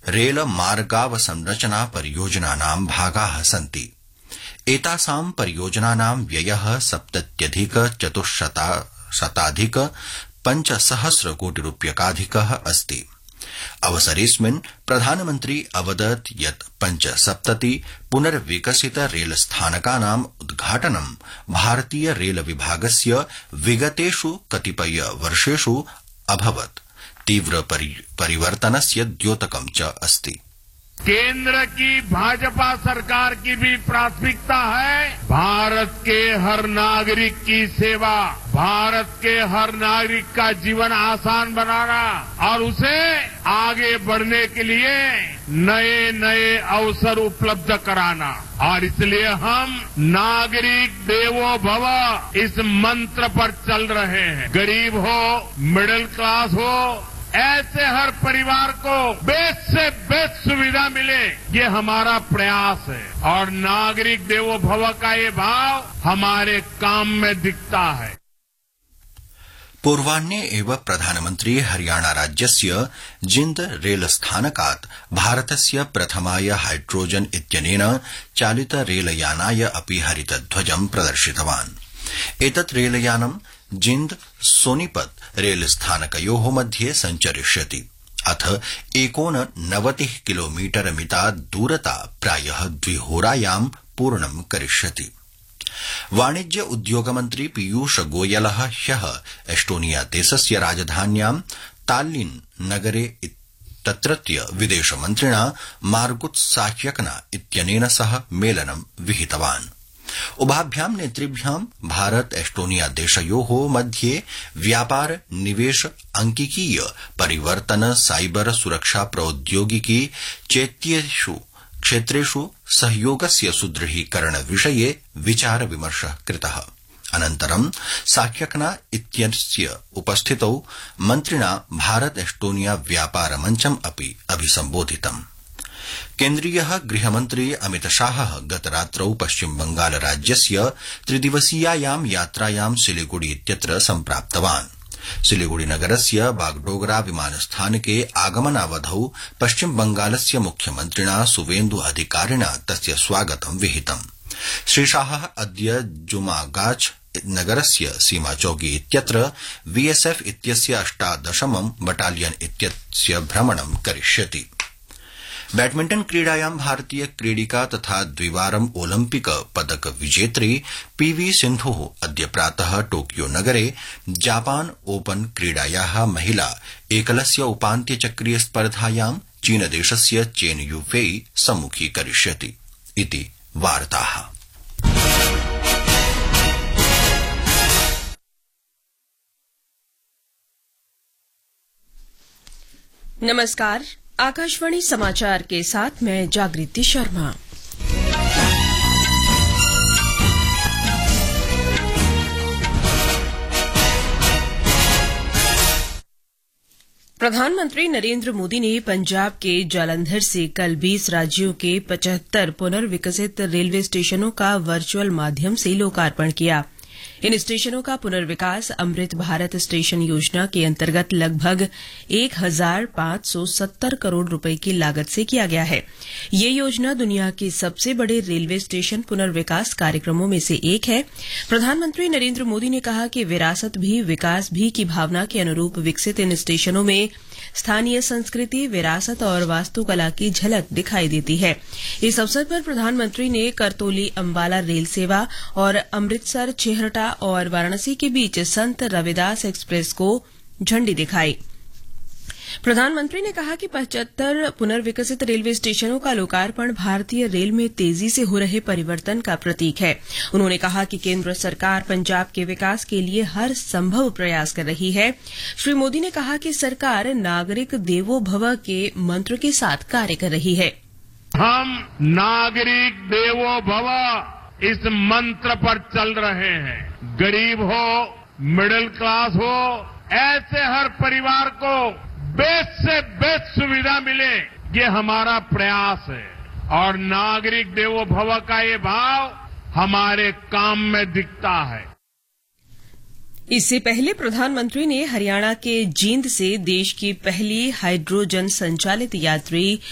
Rail मार्गावसंरचना परियोजनानां भागाः सन्ति। एतासां परियोजनानां व्ययः 70,400,500 कोटिरूप्यकाधिकः अस्ति। अवसरेऽस्मिन् प्रधानमन्त्री अवदत् यत् 75 पुनर्विकसित रेलस्थानकानाम् उद्घाटनं भारतीय रेल विभागस्य विगतेषु कतिपय वर्षेषु अभवत् तीव्र परिवर्तनस्य द्योतकं च अस्ति। केंद्र की भाजपा सरकार की भी प्राथमिकता है भारत के हर नागरिक की सेवा, भारत के हर नागरिक का जीवन आसान बनाना और उसे आगे बढ़ने के लिए नए नए अवसर उपलब्ध कराना। और इसलिए हम नागरिक देवो भव इस मंत्र पर चल रहे हैं। गरीब हो, मिडिल क्लास हो, ऐसे हर परिवार को बेस्ट से बेस्ट सुविधा मिले, ये हमारा प्रयास है। और नागरिक देवो भव का ये भाव हमारे काम में दिखता है। पूर्वाह्ने एव प्रधानमन्त्री हरियाणा राज्यस्य जिन्द रेलस्थानकात् भारतस्य प्रथमाय हाइड्रोजन इत्यनेन चालित रेलयानाय अपि हरितध्वजं प्रदर्शितवान्। एतत् रेलयानं जिन्द सोनीपत रेलस्थानकयोः मध्ये सञ्चरिष्यति। अथ 89 किलोमीटर मिता दूरता प्रायः 2 होरायां पूर्णं करिष्यति। वाणिज्य उद्योगमन्त्री पीयूष गोयलः ह्यः एस्टोनिया देशस्य राजधान्यां ताल्लिन् नगरे तत्रत्य विदेशमन्त्रिणा मार्गुट् साह्यकना इत्यनेन सह मेलनं विहितवान्। उभाभ्यां नेतृभ्यां भारत एस्टोनिया देशयोः मध्ये व्यापार, निवेश, अंकिकीय परिवर्तन, साइबर सुरक्षा प्रौद्योगिकी चेत्येषु क्षेत्रेषु सहयोगस्य सुदृढीकरण विषये विचार विमर्शः कृतः। अनन्तरं साह्यकना इत्यस्य उपस्थितौ मन्त्रिणा भारत एस्टोनिया व्यापार मञ्चम् अपि अभिसम्बोधितम्। केन्द्रीयः गृहमन्त्री अमितशाहः गतरात्रौ पश्चिम बंगाल राज्यस्य 3 दिवसीयायां यात्रायां सिलीगुड़ी इत्यत्र सम्प्राप्तवान्। सिलीगुड़ी नगरस्य बागडोगरा विमानस्थानके आगमनावधौ पश्चिम बंगालस्य मुख्यमन्त्रिणा सुवेन्दु अधिकारिणा तस्य स्वागतं विहितम्। श्रीशाहः अद्य जुमागाछ नगरस्य सीमाचौकी इत्यत्र बीएसएफ इत्यस्य 18 बटालियन इत्यस्य भ्रमणं करिष्यति। बैडमिंटन क्रीडायां भारतीय क्रीडिका तथा द्विवारं ओलम्पिक पदक विजेत्री पीवी सिन्धुः अद्य प्रातः टोकियो नगरे जापान ओपन क्रीडायाः महिला एकलस्य उपान्त्यचक्रीय स्पर्धायां चीनदेशस्य चेन युफेई सम्मुखीकरिष्यति इति वार्ताः। नमस्कार, आकाशवाणी समाचार के साथ मैं जागृति शर्मा। प्रधानमंत्री नरेंद्र मोदी ने पंजाब के जालंधर से कल 20 राज्यों के 75 पुनर्विकसित रेलवे स्टेशनों का वर्चुअल माध्यम से लोकार्पण किया। इन स्टेशनों का पुनर्विकास अमृत भारत स्टेशन योजना के अंतर्गत लगभग 1,570 करोड़ रुपए की लागत से किया गया है। ये योजना दुनिया के सबसे बड़े रेलवे स्टेशन पुनर्विकास कार्यक्रमों में से एक है। प्रधानमंत्री नरेंद्र मोदी ने कहा कि विरासत भी विकास भी की भावना के अनुरूप विकसित इन स्टेशनों में स्थानीय संस्कृति, विरासत और वास्तुकला की झलक दिखाई देती है। इस अवसर पर प्रधानमंत्री ने करतोली अंबाला रेल सेवा और अमृतसर, छेहरटा और वाराणसी के बीच संत रविदास एक्सप्रेस को झंडी दिखाई। प्रधानमंत्री ने कहा कि 75 पुनर्विकसित रेलवे स्टेशनों का लोकार्पण भारतीय रेल में तेजी से हो रहे परिवर्तन का प्रतीक है। उन्होंने कहा कि केंद्र सरकार पंजाब के विकास के लिए हर संभव प्रयास कर रही है। श्री मोदी ने कहा कि सरकार नागरिक देवो भव के मंत्र के साथ कार्य कर रही है। हम नागरिक देवो भव इस मंत्र पर चल रहे हैं। गरीब हो, मिडिल क्लास हो, ऐसे हर परिवार को बेस्ट से बेस्ट सुविधा मिले, ये हमारा प्रयास है। और नागरिक देवो भव का ये भाव हमारे काम में दिखता है। इससे पहले प्रधानमंत्री ने हरियाणा के जींद से देश की पहली हाइड्रोजन संचालित यात्री